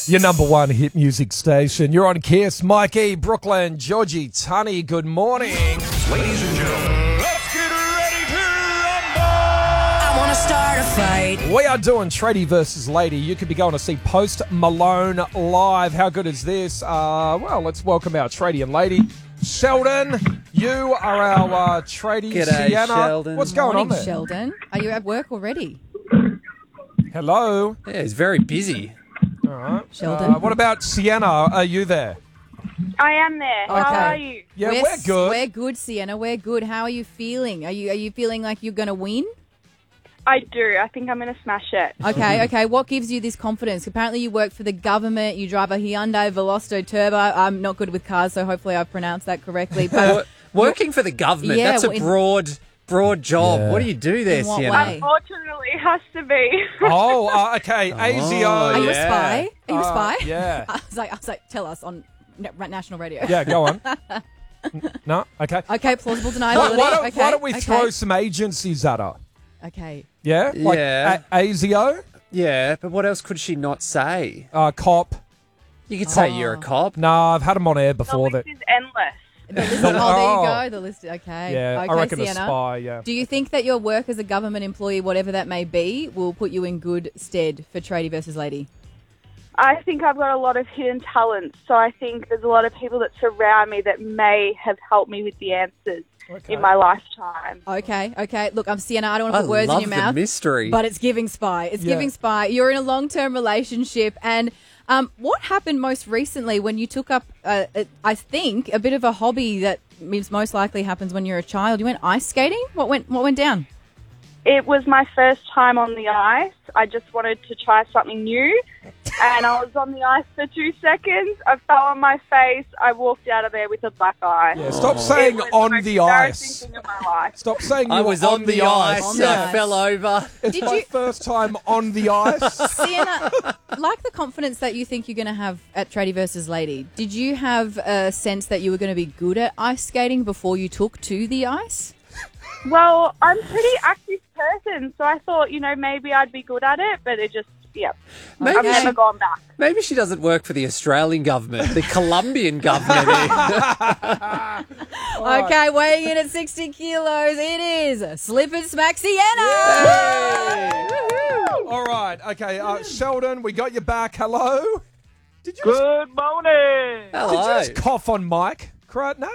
Your number one hit music station. You're on Kiss. Mikey, Brooklyn, Georgie, Tunny, good morning. Ladies and gentlemen, Let's get ready to rumble! I want to start a fight. We are doing Tradie versus Lady. You could be going to see Post Malone live. How good is this? Well, let's welcome our Tradie and Lady. Sheldon, you are our Tradie. G'day, Sienna. Sheldon. What's going on Morning, there? Sheldon. Are you at work already? Hello. Yeah, he's very busy. All right. Sheldon. What about Sienna? Are you there? I am there. How Okay. are you? Yeah, we're good. We're good, Sienna. We're good. How are you feeling? Are you feeling like you're going to win? I do. I think I'm going to smash it. Okay. What gives you this confidence? Apparently you work for the government. You drive a Hyundai Velosto Turbo. I'm not good with cars, so hopefully I've pronounced that correctly. But Working for the government, Yeah, that's a in- broad job. Yeah. What do you do there, In what Sienna? way? Unfortunately, it has to be. Okay. ASIO. are you a yeah. spy? Are you a spy? Yeah. I was like, tell us on national radio. Yeah, go on. No? Okay. Okay, plausible deniability. Why don't we okay. throw some agencies at her? Okay. Yeah? Like Yeah. ASIO, Yeah, but what else could she not say? cop. You could say you're a cop. No, I've had them on air The before. list That. is endless. The list, there you go. The list. Okay. Yeah, Okay, I reckon Sienna. a spy, yeah. Do you think that your work as a government employee, whatever that may be, will put you in good stead for Tradie versus Lady? I think I've got a lot of hidden talents, so I think there's a lot of people that surround me that may have helped me with the answers in my lifetime. Okay. Look, I'm Sienna. I don't want to put words love in your the mouth. mystery. But it's giving spy. It's Yeah. giving spy. You're in a long-term relationship, and what happened most recently when you took up, I think, a bit of a hobby that most likely happens when you're a child? You went ice skating. What went down? It was my first time on the ice. I just wanted to try something new, and I was on the ice for 2 seconds. I fell on my face. I walked out of there with a black eye. Yeah, stop saying It was on most the embarrassing ice. thing of my life. Stop saying you I were was on the ice. On the I ice. fell over. It's Did my you- first time on the ice. Sienna, like the confidence that you think you're going to have at Tradie versus Lady, did you have a sense that you were going to be good at ice skating before you took to the ice? Well, I'm a pretty active person, so I thought, maybe I'd be good at it, but it just, Maybe I've never gone back. Maybe she doesn't work for the Australian government, the Colombian government. Okay, weighing in at 60 kilos, it is Slip and Smack Sienna! All right. Okay, Sheldon, we got you back. Hello? Did you Good morning! Did you Hello. just cough on Mike? No?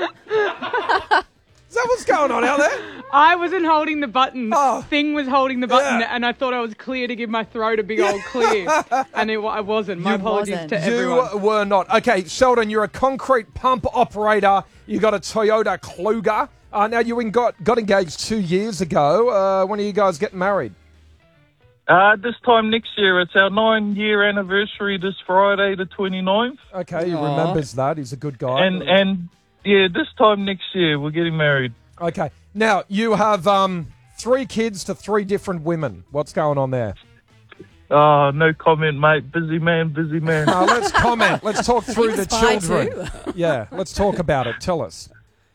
Is that what's going on out there? I wasn't holding the button. Oh. Thing was holding the button, Yeah. and I thought I was clear to give my throat a big old clear, and I wasn't. My You apologies wasn't. to You everyone. were not. Okay, Sheldon, you're a concrete pump operator. You got a Toyota Kluger. Now, you got engaged 2 years ago. When are you guys getting married? This time next year, it's our 9-year anniversary this Friday, the 29th. Okay, he Aw. remembers that. He's a good guy. And yeah, this time next year, we're getting married. Okay. Now, you have 3 kids to 3 different women. What's going on there? Oh, no comment, mate. Busy man. Let's comment. Let's talk through He the was spy children. Yeah, let's talk about it. Tell us.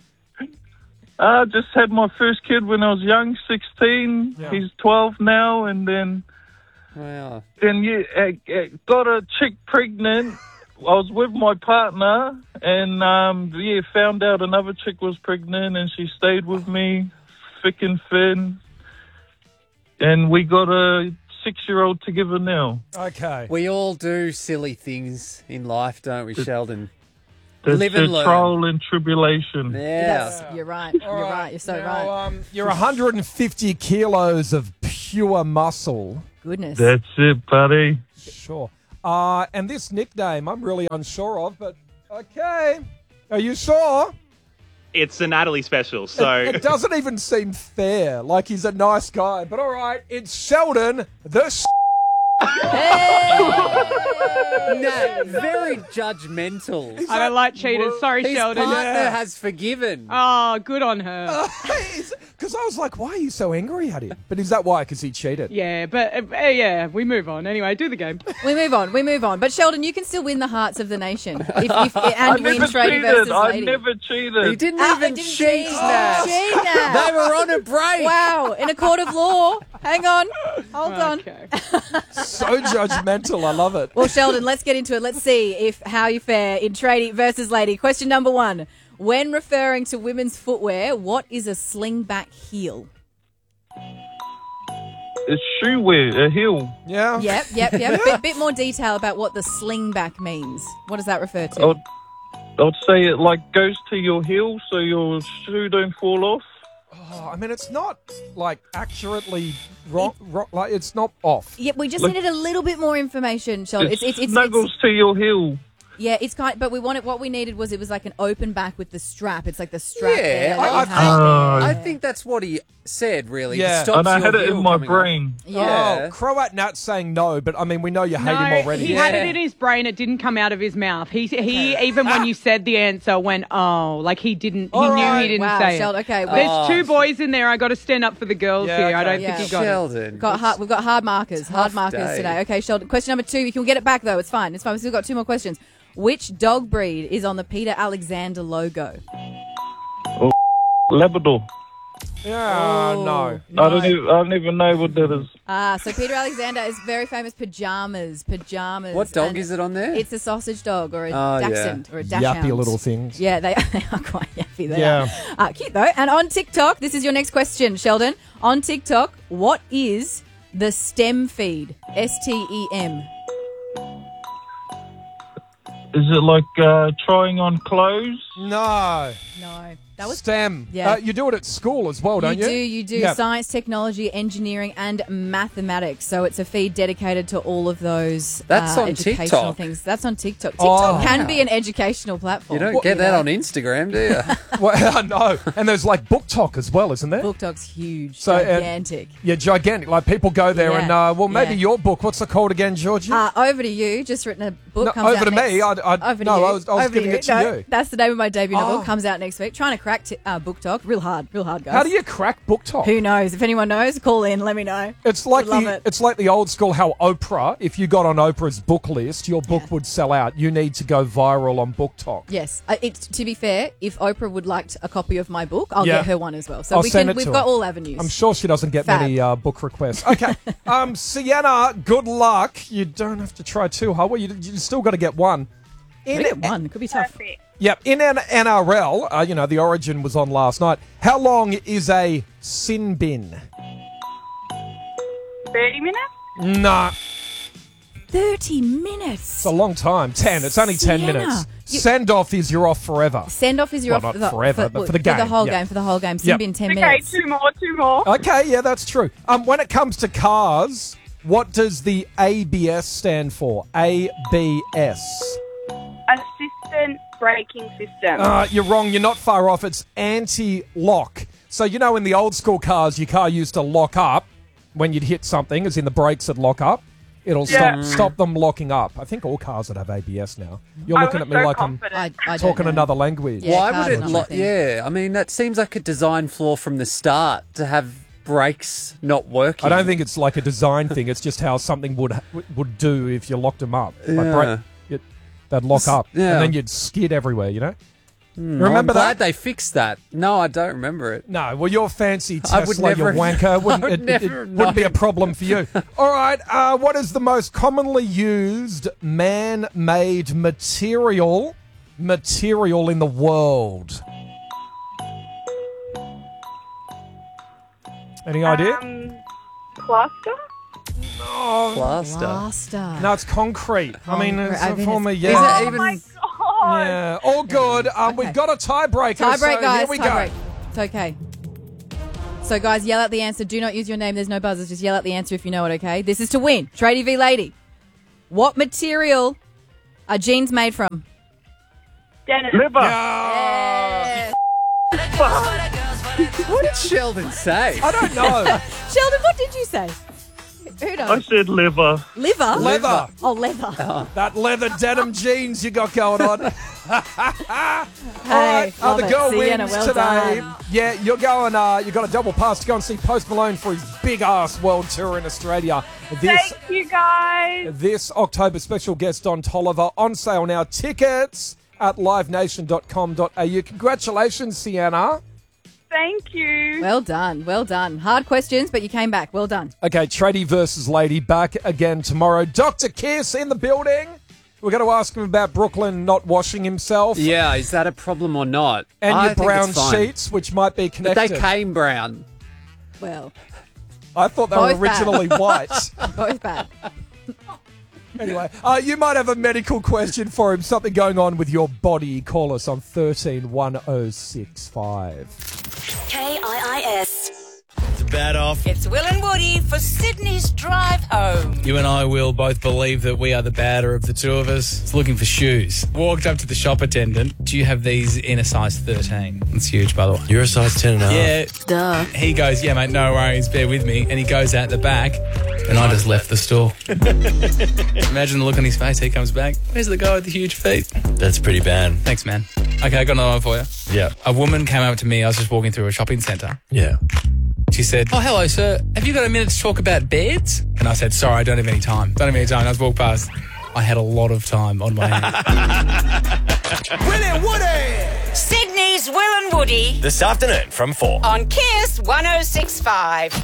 Just had my first kid when I was young, 16. Yeah. He's 12 now, and then Wow. got a chick pregnant. I was with my partner, and found out another chick was pregnant, and she stayed with me, thick and thin, and we got a 6-year-old together now. Okay. We all do silly things in life, don't we, Sheldon? That's Live the and learn. trial and tribulation. Yeah. You're right. You're right. You're so Now, right. you're 150 kilos of pure muscle. Goodness. That's it, buddy. Sure. And this nickname I'm really unsure of, but okay. Are you sure? It's a Natalie special, so It doesn't even seem fair. Like he's a nice guy. But all right, it's Sheldon the No, very judgmental. I don't like cheaters. Sorry, His Sheldon. partner has forgiven. Oh, good on her. Because I was like, why are you so angry at him? But is that why? Because he cheated? Yeah, but we move on. Anyway, do the game. We move on. But Sheldon, you can still win the hearts of the nation and I win never Tradie versus cheated. I Lady. never cheated. He didn't Ah, even didn't cheat, Nat. Cheat, Nat. They were on a break. Wow, in a court of law. Hang on. Hold on. Okay. So judgmental. I love it. Well, Sheldon, let's get into it. Let's see how you fare in tradie versus lady. Question number 1. When referring to women's footwear, what is a slingback heel? It's shoe wear, a heel. Yeah. Yep. Bit more detail about what the slingback means. What does that refer to? I'd say it like goes to your heel so your shoe don't fall off. Oh, I mean, it's not like accurately wrong. Like it's not off. Yeah, we just needed a little bit more information, Sheldon. It snuggles to your heel. Yeah, it's kind. But what we needed was it was like an open back with the strap. It's like the strap. Yeah, there that you have. I think that's what he said, really. Yeah. It stops And I your had it heel in my coming off. brain. Yeah. Oh, Croat Nat saying no, but I mean, we know you hate No, him already. he had it in his brain. It didn't come out of his mouth. He even when you said the answer, went, oh, like he didn't. He All knew right. he didn't Wow, say Sheldon. it. Okay, well, There's 2 boys in there. I got to stand up for the girls Yeah, here. I okay. don't think he got it. Sheldon. we've got hard markers. Hard Tough markers day. today. Okay, Sheldon. Question number 2. You can get it back though. It's fine. It's fine. We've still got 2 more questions. Which dog breed is on the Peter Alexander logo? Labrador. Yeah, Oh, no. I don't even know what that is. So Peter Alexander is very famous pajamas. What dog And is it on there? It's a sausage dog or a Oh, yeah. dachshund or a dachshund. Yappy little things. Yeah, they are quite yappy. They Yeah. are. Cute though. And on TikTok, this is your next question, Sheldon. On TikTok, what is the STEM feed? STEM. Is it like trying on clothes? No. No, that was STEM. Yeah. You do it at school as well, don't you? You do. Yeah. Science, technology, engineering, and mathematics. So it's a feed dedicated to all of those That's on educational TikTok. things. That's on TikTok. Oh. TikTok can be an educational platform. You don't get that on Instagram, do you? Well, I know. And there's like Book Talk as well, isn't there? BookTok's huge, So, gigantic. Yeah, gigantic. Like people go there Yeah. and, well, maybe Yeah. your book. What's it called again, Georgie? Over to you. Just written a book. No, comes over out to me. next- no, over to you. I was Over giving you. it to No, you. That's the name of my debut novel. Oh. Comes out next week. Trying to crack Book Talk. Real hard, guys. How do you crack Book Talk? Who knows? If anyone knows, call in. Let me know. It's like Would love it. it's like the old school how Oprah, if you got on Oprah's book list, your book would sell out. You need to go viral on Book Talk. Yes. It's to be fair, if Oprah would like a copy of my book, I'll Yeah. get her one as well. So I'll send it we've to got her. all avenues. I'm sure she doesn't get Fab. many book requests. Okay. Sienna, good luck. You don't have to try too hard. Well, you still got to get one. We get one. Could be tough. Yep. In an NRL, the Origin was on last night. How long is a sin bin? 30 minutes? Nah, 30 minutes. it's a long time. 10. It's only 10 Sienna, minutes. you- Send off is you're off forever. Send off is your Well, not forever, but for the game, For the whole yeah. game. For the whole game. Sin Yep. bin 10 Okay, minutes. two more. Okay, yeah, that's true. When it comes to cars, what does the ABS stand for? ABS. Assistant braking system. You're wrong. You're not far off. It's anti-lock. So, in the old school cars, your car used to lock up when you'd hit something, as in the brakes would lock up. It'll stop them locking up. I think all cars would have ABS now. You're I looking was at me so like confident. I'm I don't talking know. another language. Yeah, Why cars would are it? not my thing. Yeah, I mean that seems like a design flaw from the start to have brakes not working. I don't think it's like a design thing. It's just how something would do if you locked them up. Like Yeah. they'd lock up, Yeah. and then you'd skid everywhere. I'm Remember glad that? they fixed that. No, I don't remember it. No, well, your fancy I would Tesla, never you wanker, wouldn't, I would it never wouldn't be a know. problem for you. All right, what is the most commonly used man-made material in the world? Any idea? Plaster? Plaster. Blaster. No, it's concrete. I mean, it's I a mean, form of, it's- yeah. Is it Oh even? my god! Yeah, all good. We've got a tiebreaker. Tie break, so guys. Here we tie go. break. It's okay. So, guys, yell out the answer. Do not use your name. There's no buzzers. Just yell out the answer if you know it, okay? This is to win. Tradie v Lady. What material are jeans made from? Dennis. Liver. Yeah. What did Sheldon say? I don't know. Sheldon, what did you say? Who I knows? said liver. Liver? Leather. Oh, leather. That leather denim jeans you got going on. All Hey, right, love the it. girl Sienna, wins well today. done. Yeah, you're going. You got a double pass to go and see Post Malone for his big ass world tour in Australia. Thank you, guys. This October, special guest Don Tolliver on sale now. Tickets at livenation.com.au. Congratulations, Sienna. Thank you. Well done. Well done. Hard questions, but you came back. Well done. Okay, Tradie versus Lady back again tomorrow. Dr. Kiss in the building. We're going to ask him about Brooklyn not washing himself. Yeah, is that a problem or not? And I your think brown it's fine. sheets, which might be But connected. they came brown. Well, I thought they both were originally white. both bad. Anyway, you might have a medical question for him. Something going on with your body. Call us on 131065. KIIS. It's bad off. It's Will and Woody for Sydney's drive home. You and I will both believe that we are the badder of the two of us. It's looking for shoes. Walked up to the shop attendant. Do you have these in a size 13? That's huge, by the way. You're a size 10 and a half. Yeah. Duh. He goes, yeah, mate, no worries, bear with me. And he goes out the back, and I just left the store. Imagine the look on his face. He comes back. Where's the guy with the huge feet? That's pretty bad. Thanks, man. Okay, I got another one for you. Yeah. A woman came up to me. I was just walking through a shopping centre. Yeah. She said, oh, hello, sir. Have you got a minute to talk about beds? And I said, sorry, I don't have any time. Don't have any time. And I was walked past. I had a lot of time on my hands. Will and Woody. Sydney's Will and Woody This afternoon from 4. on Kiss 106.5.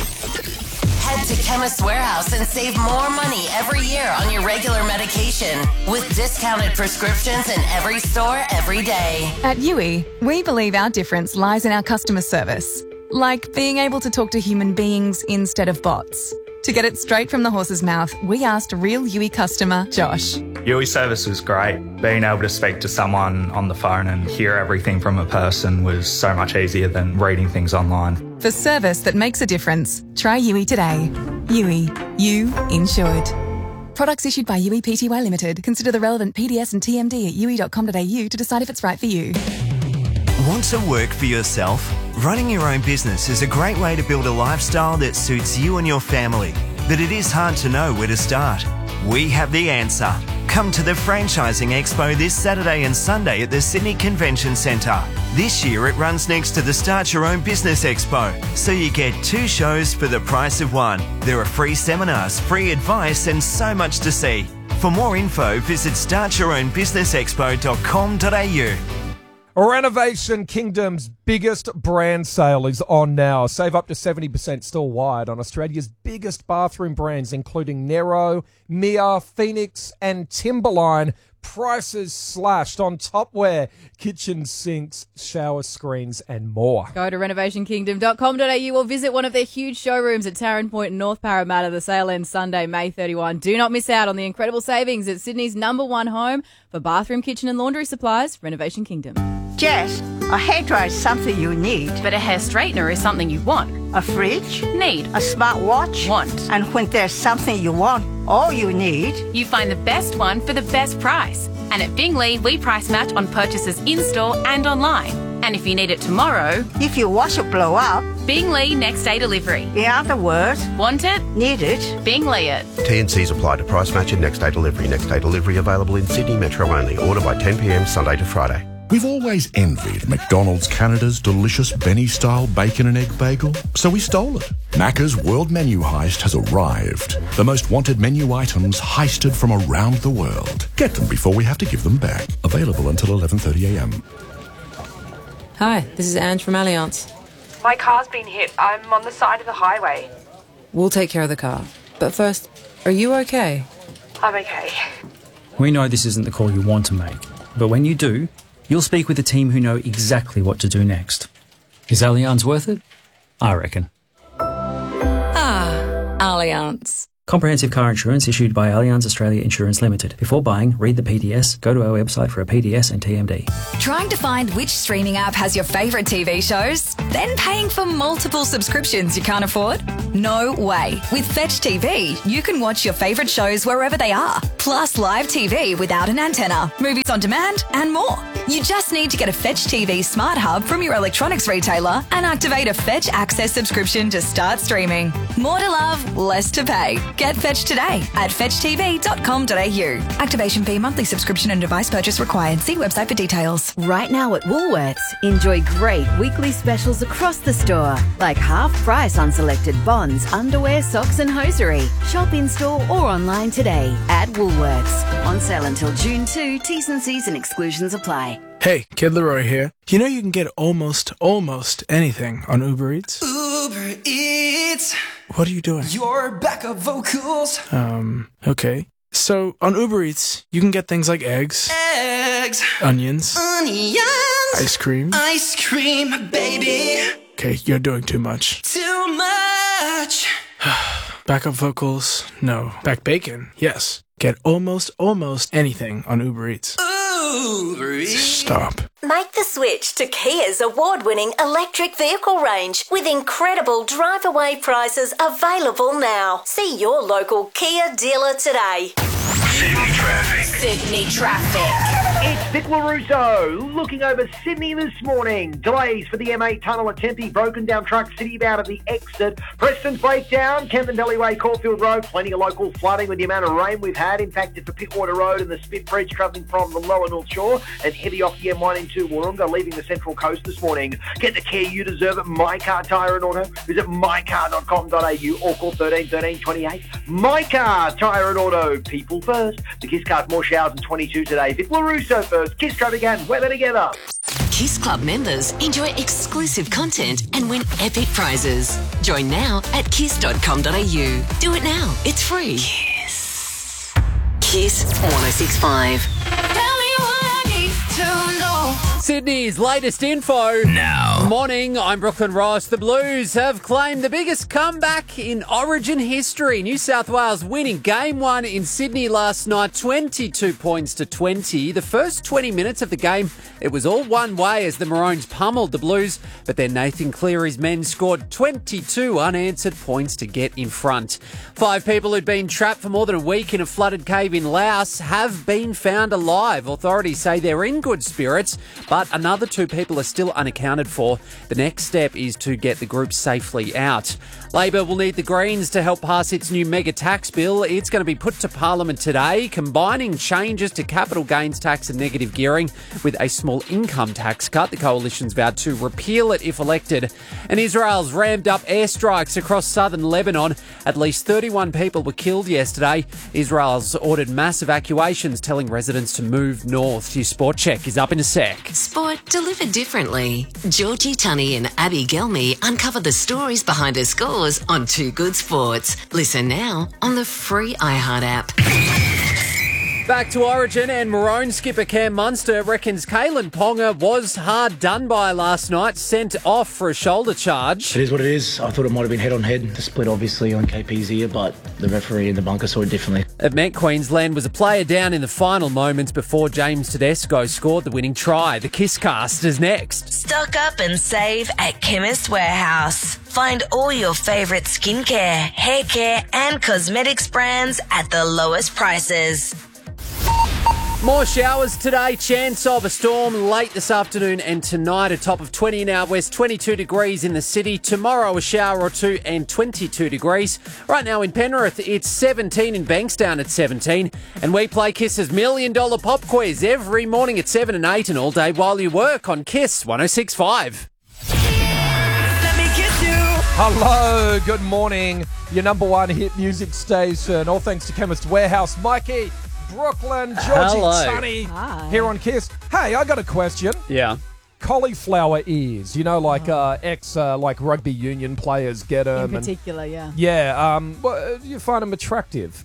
Head to Chemist Warehouse and save more money every year on your regular medication with discounted prescriptions in every store every day. At Yui, we believe our difference lies in our customer service, like being able to talk to human beings instead of bots. To get it straight from the horse's mouth, we asked real Yui customer Josh. Yui service was great. Being able to speak to someone on the phone and hear everything from a person was so much easier than reading things online. For service that makes a difference, try Yui today. Yui, you insured. Products issued by Yui Pty Limited. Consider the relevant PDS and TMD at yui.com.au to decide if it's right for you. Want to work for yourself? Running your own business is a great way to build a lifestyle that suits you and your family, but it is hard to know where to start. We have the answer. Come to the Franchising Expo this Saturday and Sunday at the Sydney Convention Centre. This year it runs next to the Start Your Own Business Expo, so you get 2 shows for the price of 1. There are free seminars, free advice and so much to see. For more info, visit startyourownbusinessexpo.com.au. Renovation Kingdom's biggest brand sale is on now. Save up to 70% store-wide on Australia's biggest bathroom brands, including Nero, Mia, Phoenix and Timberline. Prices slashed on topware, kitchen sinks, shower screens and more. Go to renovationkingdom.com.au or visit one of their huge showrooms at Tarrant Point and North Parramatta. The sale ends Sunday, May 31. Do not miss out on the incredible savings at Sydney's #1 home for bathroom, kitchen and laundry supplies, Renovation Kingdom. Jess, a hairdryer is something you need. But a hair straightener is something you want. A fridge? Need. A smartwatch? Want. And when there's something you want, all you need... You find the best one for the best price. And at Bingley, we price match on purchases in-store and online. And if you need it tomorrow... If your washer blow up... Bingley next day delivery. In other words... Want it? Need it? Bingley it. T&Cs apply to price match and next day delivery. Next day delivery available in Sydney Metro only. Order by 10 p.m. Sunday to Friday. We've always envied McDonald's Canada's delicious Benny-style bacon and egg bagel, so we stole it. Macca's World Menu Heist has arrived. The most wanted menu items heisted from around the world. Get them before we have to give them back. Available until 11:30am. Hi, this is Ange from Allianz. My car's been hit. I'm on the side of the highway. We'll take care of the car. But first, are you okay? I'm okay. We know this isn't the call you want to make, but when you do, you'll speak with a team who know exactly what to do next. Is Allianz worth it? I reckon. Allianz. Comprehensive car insurance issued by Allianz Australia Insurance Limited. Before buying, read the PDS, go to our website for a PDS and TMD. Trying to find which streaming app has your favourite TV shows? Then paying for multiple subscriptions you can't afford? No way. With Fetch TV, you can watch your favourite shows wherever they are. Plus live TV without an antenna, movies on demand and more. You just need to get a Fetch TV Smart Hub from your electronics retailer and activate a Fetch Access subscription to start streaming. More to love, less to pay. Get Fetch today at fetchtv.com.au. Activation fee, monthly subscription and device purchase required. See website for details. Right now at Woolworths, enjoy great weekly specials across the store, like half price on selected bonds, underwear, socks and hosiery. Shop in store or online today at Woolworths. On sale until June 2, T's and C's and exclusions apply. Hey, Kid Leroy here. You know you can get almost anything on Uber Eats? Uber Eats. What are you doing? Your backup vocals. Okay. So, on Uber Eats, you can get things like eggs, onions, ice cream, baby. Okay, you're doing too much. Too much. Backup vocals, no. Back bacon, yes. Get almost anything on Uber Eats. Uber Eats. Stop. Make the switch to Kia's award-winning electric vehicle range with incredible drive-away prices available now. See your local Kia dealer today. Sydney traffic. It's Vic LaRusso looking over Sydney this morning. Delays for the M8 tunnel at Tempe, broken down truck city bound at the exit. Preston's breakdown, Camden Way, Caulfield Road, plenty of local flooding with the amount of rain we've had. Impacted for Pittwater Road and the Spit Bridge travelling from the lower North Shore, and heavy off the M1 into Warringah, leaving the Central Coast this morning. Get the care you deserve at My Car Tyre and Auto. Visit mycar.com.au or call 13 13 28. My Car Tyre and Auto, people first. The Kiss Cars, more showers than 22 today. Vic LaRusso first. Kiss traffic and weather together. Kiss Club members enjoy exclusive content and win epic prizes. Join now at kiss.com.au. Do it now. It's free. Kiss 106.5. Sydney's latest info. Now. Morning, I'm Brooklyn Ross. The Blues have claimed the biggest comeback in Origin history. New South Wales winning Game 1 in Sydney last night, 22 points to 20. The first 20 minutes of the game, it was all one way as the Maroons pummeled the Blues, but then Nathan Cleary's men scored 22 unanswered points to get in front. 5 people who'd been trapped for more than a week in a flooded cave in Laos have been found alive. Authorities say they're in good spirits, but another 2 people are still unaccounted for. The next step is to get the group safely out. Labor will need the Greens to help pass its new mega tax bill. It's going to be put to Parliament today, combining changes to capital gains tax and negative gearing with a small income tax cut. The coalition's vowed to repeal it if elected. And Israel's ramped up airstrikes across southern Lebanon. At least 31 people were killed yesterday. Israel's ordered mass evacuations, telling residents to move north. Your sport check is up in a sec. Sport delivered differently. Georgie Tunney and Abby Gelmy uncover the stories behind her scores on Too Good Sports. Listen now on the free iHeart app. Back to Origin, and Maroon skipper Cam Munster reckons Kalen Ponga was hard done by last night, sent off for a shoulder charge. It is what it is. I thought it might have been head-on-head. The split obviously on KP's ear, but the referee in the bunker saw it differently. It meant Queensland was a player down in the final moments before James Tedesco scored the winning try. The Kisscast is next. Stock up and save at Chemist Warehouse. Find all your favourite skincare, hair care and cosmetics brands at the lowest prices. More showers today, chance of a storm late this afternoon and tonight. A top of 20 in our west, 22 degrees in the city. Tomorrow a shower or two and 22 degrees. Right now in Penrith, it's 17 in Bankstown at 17. And we play Kiss's $1 Million Pop Quiz every morning at 7 and 8 and all day while you work on Kiss 106.5. Let me kiss you. Hello, good morning. Your number one hit music station. All thanks to Chemist Warehouse. Mikey, Brooklyn, Georgie, Sunny, here on Kiss. Hey, I got a question. Yeah. Cauliflower ears, you know, like like rugby union players get them. In particular, yeah. Yeah. Well, you find them attractive?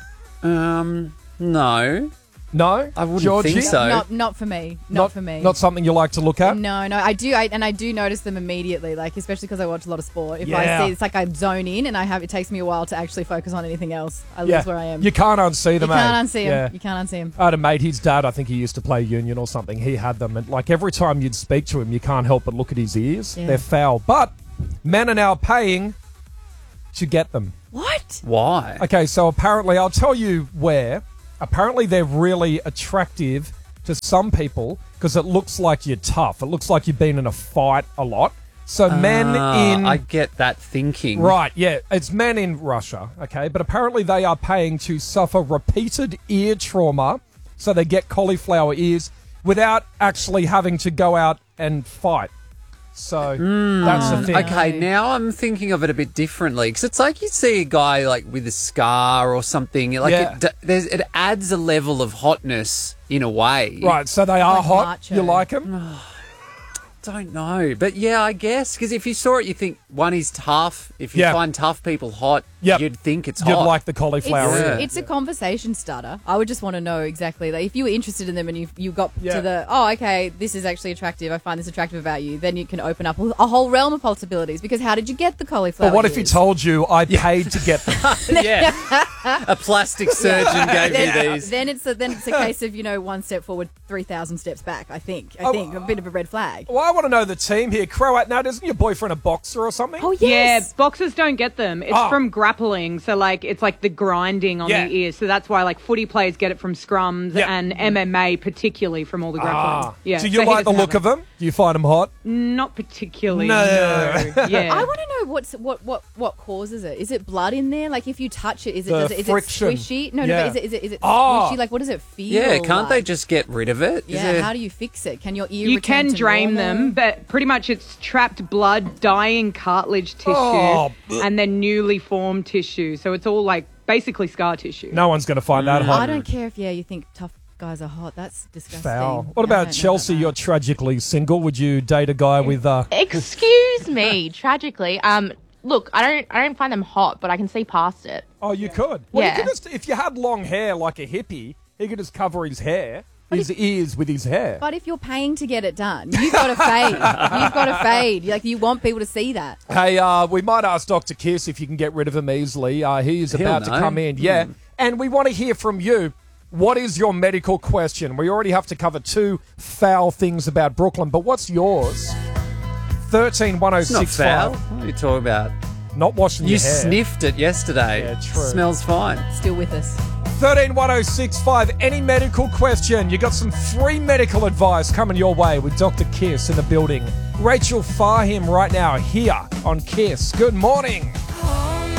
No. No, I wouldn't Georgie? think so. Not for me. Not for me. Not something you like to look at. No, I do notice them immediately, like especially because I watch a lot of sport. If I see, it's like I zone in, and it takes me a while to actually focus on anything else. I lose where I am. You can't unsee them. You can't unsee them. Yeah. You can't unsee them. I had a mate, his dad, I think he used to play union or something. He had them, and like every time you'd speak to him, you can't help but look at his ears. Yeah. They're foul, but men are now paying to get them. What? Why? Okay, so apparently, I'll tell you where. Apparently, they're really attractive to some people because it looks like you're tough. It looks like you've been in a fight a lot. So men in... I get that thinking. Right, yeah. It's men in Russia, okay? But apparently they are paying to suffer repeated ear trauma so they get cauliflower ears without actually having to go out and fight. So that's the thing. Okay, now I'm thinking of it a bit differently because it's like you see a guy like with a scar or something. Like it adds a level of hotness in a way. Right, so they are hot. macho. You like them? Don't know, but yeah, I guess because if you saw it, you think one is tough. If you find tough people hot, you'd think it's hot. You'd like the cauliflower. It's a conversation starter. I would just want to know exactly, like, if you were interested in them and you got to the, oh, okay, this is actually attractive, I find this attractive about you, then you can open up a whole realm of possibilities because how did you get the cauliflower But what if he told you I paid to get them? A plastic surgeon gave me these. Then it's a case of, one step forward, 3,000 steps back, I think. I think a bit of a red flag. Well, I want to know the team here. Croat, now, isn't your boyfriend a boxer or something? Oh, yes. Yeah, boxers don't get them. It's from grappling. So, it's like the grinding on the ears. So that's why, footy players get it from scrums and MMA particularly from all the grappling. Yeah. Do you like the look of them? Do you find them hot? Not particularly, no. Yeah. I want to know what causes it. Is it blood in there? Like, if you touch it, is it friction. squishy? No, but is it Oh. squishy? Like, what does it feel Yeah, can't like? they just get rid of it? Yeah, how do you fix it? Can your ear You return can to drain normal? them, but pretty much it's trapped blood, dying cartilage tissue, and then newly formed tissue. So it's all basically scar tissue. No one's going to find that hot. I don't care if you think tough guys are hot. That's disgusting. Foul. What about Chelsea? You're tragically single. Would you date a guy with Excuse me, tragically. Look, I don't find them hot, but I can see past it. Oh, you could. Well, Yeah. you could just, if you had long hair like a hippie, he could just cover his hair, his ears with his hair. But if you're paying to get it done, you've got to fade. You've got to fade. You want people to see that. Hey, we might ask Dr. Kiss if you can get rid of him easily. He is He'll about to know. come in. Yeah. And we want to hear from you. What is your medical question? We already have to cover 2 foul things about Brooklyn, but what's yours? 131065. It's not foul. What are you talking about? Not washing You your hair. sniffed it yesterday. Yeah, true. Smells fine. Still with us. 131065. Any medical question? You got some free medical advice coming your way with Dr. Kiss in the building. Rachel Fahim right now here on Kiss. Good morning.